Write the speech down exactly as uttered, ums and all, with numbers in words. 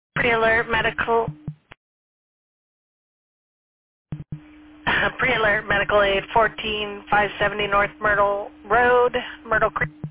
Pre-alert medical, pre-alert medical aid fourteen five seventy North Myrtle Road, Myrtle Creek.